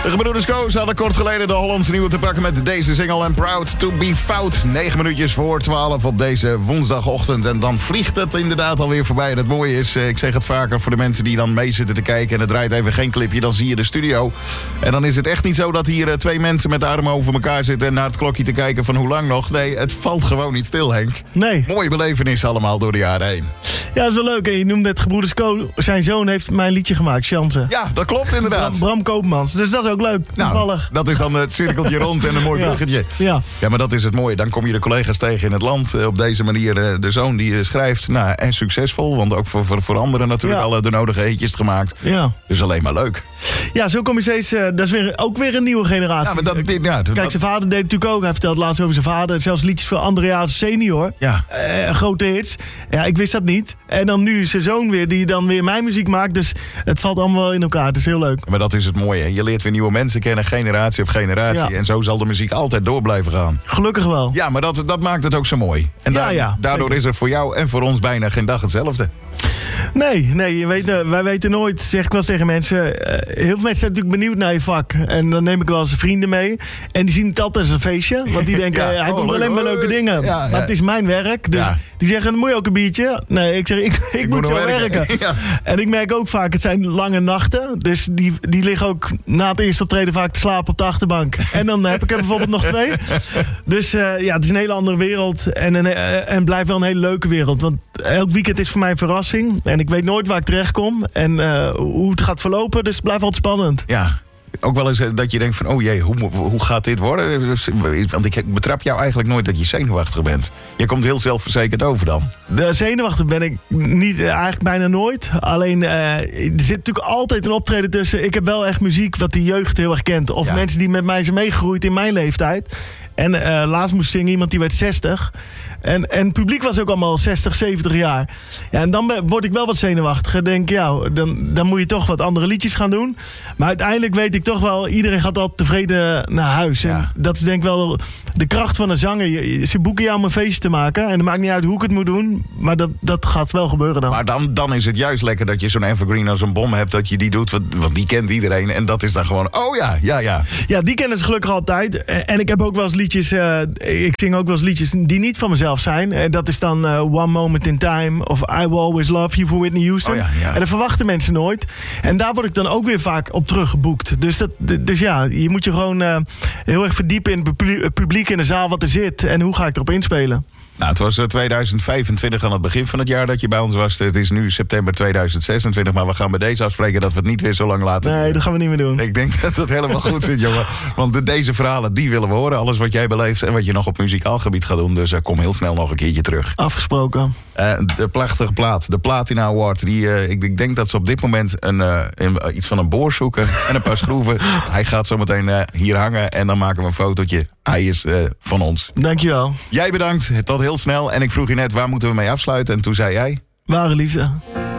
De gebroeders Koos hadden kort geleden de Hollandse nieuwe te pakken met deze single en Proud to be Fout. 9 minuutjes voor 12 op deze woensdagochtend. En dan vliegt het inderdaad alweer voorbij. En het mooie is, ik zeg het vaker voor de mensen die dan mee zitten te kijken en het draait even geen clipje, dan zie je de studio. En dan is het echt niet zo dat hier 2 mensen met de armen over elkaar zitten en naar het klokje te kijken van hoe lang nog. Nee, het valt gewoon niet stil, Henk. Nee. Mooie belevenis allemaal door de jaren heen. Ja, dat is wel leuk. Hè? Je noemde het gebroeders Ko. Zijn zoon heeft mijn liedje gemaakt, Chance. Ja, dat klopt inderdaad. Bram Koopmans. Dus dat is ook leuk. Toevallig. Nou, dat is dan het cirkeltje rond en een mooi bruggetje. Ja, maar dat is het mooie. Dan kom je de collega's tegen in het land. Op deze manier de zoon die schrijft. Nou, en succesvol. Want ook voor anderen natuurlijk alle de nodige hitjes gemaakt. Ja. Dus alleen maar leuk. Ja, zo kom je steeds... dat is ook weer een nieuwe generatie. Ja, maar Kijk, zijn vader deed het natuurlijk ook. Hij vertelt laatst over zijn vader. Zelfs liedjes voor Andreas senior. Ja. Grote hits. Ja, ik wist dat niet. En dan nu zijn zoon weer, die dan weer mijn muziek maakt. Dus het valt allemaal in elkaar. Het is heel leuk. Maar dat is het mooie. Je leert weer nieuwe mensen kennen, generatie op generatie. Ja. En zo zal de muziek altijd door blijven gaan. Gelukkig wel. Ja, maar dat maakt het ook zo mooi. En daardoor zeker. Is er voor jou en voor ons bijna geen dag hetzelfde. Nee, wij weten nooit, zeg ik wel eens tegen mensen. Heel veel mensen zijn natuurlijk benieuwd naar je vak. En dan neem ik wel eens vrienden mee. En die zien het altijd als een feestje. Want die denken, hij doet alleen maar leuke dingen. Maar het is mijn werk. Dus die zeggen, moet je ook een biertje? Nee, ik zeg, ik moet zo werken. Ja. En ik merk ook vaak, het zijn lange nachten. Dus die liggen ook na het eerste optreden vaak te slapen op de achterbank. En dan heb ik er bijvoorbeeld nog 2. Dus het is een hele andere wereld. En blijft wel een hele leuke wereld. Want elk weekend is voor mij een verrassing. En ik weet nooit waar ik terecht kom. En hoe het gaat verlopen. Dus het blijft altijd spannend. Ja. Ook wel eens dat je denkt van, oh jee, hoe gaat dit worden? Want ik betrap jou eigenlijk nooit dat je zenuwachtig bent. Je komt heel zelfverzekerd over dan. De zenuwachtig ben ik niet, eigenlijk bijna nooit. Alleen, er zit natuurlijk altijd een optreden tussen. Ik heb wel echt muziek wat de jeugd heel erg kent. Of mensen die met mij zijn meegegroeid in mijn leeftijd. En laatst moest zingen iemand die werd 60. En het publiek was ook allemaal 60, 70 jaar. Ja, en dan word ik wel wat zenuwachtiger. Denk, dan moet je toch wat andere liedjes gaan doen. Maar uiteindelijk weet ik toch wel, iedereen gaat altijd tevreden naar huis. Ja. En dat is denk ik wel de kracht van een zanger. Ze boeken jou om een feestje te maken. En het maakt niet uit hoe ik het moet doen. Maar dat gaat wel gebeuren dan. Maar dan is het juist lekker dat je zo'n evergreen als een bom hebt. Dat je die doet, want die kent iedereen. En dat is dan gewoon, ja. Ja, die kennen ze gelukkig altijd. En ik heb ook wel eens liedjes, ik zing ook wel eens liedjes die niet van mezelf zijn. Dat is dan One Moment in Time of I Will Always Love You voor Whitney Houston. Ja. En dat verwachten mensen nooit. En daar word ik dan ook weer vaak op teruggeboekt. Dus je moet je gewoon heel erg verdiepen in het publiek in de zaal wat er zit. En hoe ga ik erop inspelen? Nou, het was 2025 aan het begin van het jaar dat je bij ons was. Het is nu september 2026, maar we gaan bij deze afspreken dat we het niet weer zo lang laten. Nee, dat gaan we niet meer doen. Ik denk dat het helemaal goed zit, jongen. Want deze verhalen, die willen we horen. Alles wat jij beleeft en wat je nog op muzikaal gebied gaat doen. Dus kom heel snel nog een keertje terug. Afgesproken. De prachtige plaat, de Platina Award. Ik denk dat ze op dit moment iets van een boor zoeken en een paar schroeven. Hij gaat zo meteen hier hangen en dan maken we een fotootje. Hij is van ons. Dankjewel. Jij bedankt, tot heel snel. En ik vroeg je net, waar moeten we mee afsluiten? En toen zei jij... Ware liefde.